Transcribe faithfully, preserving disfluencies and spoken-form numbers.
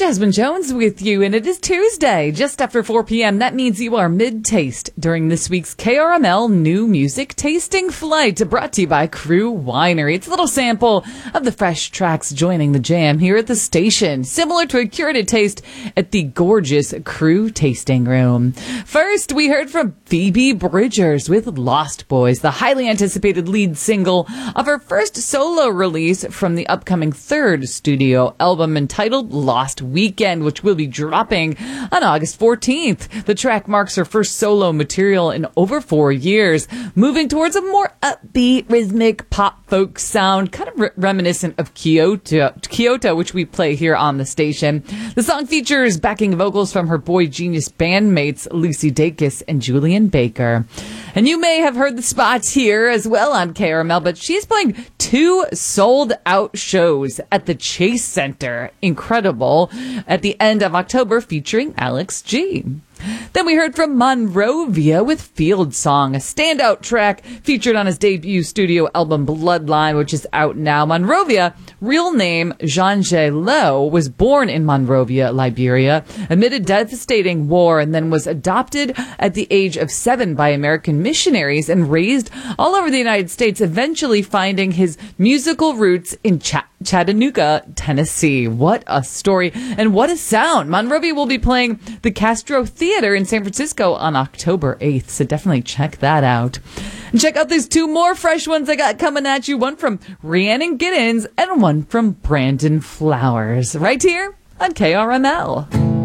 Jasmine Jones with you, and it is Tuesday, just after four p.m. That means you are mid-taste during this week's K R M L New Music Tasting Flight, brought to you by Crew Winery. It's a little sample of the fresh tracks joining the jam here at the station, similar to a curated taste at the gorgeous Crew Tasting Room. First, we heard from Phoebe Bridgers with Lost Boys, the highly anticipated lead single of her first solo release from the upcoming third studio album entitled Lost Weekend, which will be dropping on August fourteenth. The track marks her first solo material in over four years, moving towards a more upbeat, rhythmic pop folk sound, kind of re- reminiscent of Kyoto, Kyoto, which we play here on the station. The song features backing vocals from her Boy Genius bandmates Lucy Dacus and Julian Baker. And you may have heard the spots here as well on K R M L, but she's playing two sold-out shows at the Chase Center. Incredible. At the end of October, featuring Alex G. Then we heard from Monrovia with Field Song, a standout track featured on his debut studio album Bloodline, which is out now. Monrovia, real name Jean-Jay Lowe, was born in Monrovia, Liberia, amid a devastating war, and then was adopted at the age of seven by American missionaries and raised all over the United States, eventually finding his musical roots in Ch- Chattanooga, Tennessee. What a story and what a sound. Monrovia will be playing the Castro Theater in San Francisco on October eighth, so definitely check that out. And check out these two more fresh ones I got coming at you, one from Rhiannon Giddens and one from Brandon Flowers, right here on K R M L.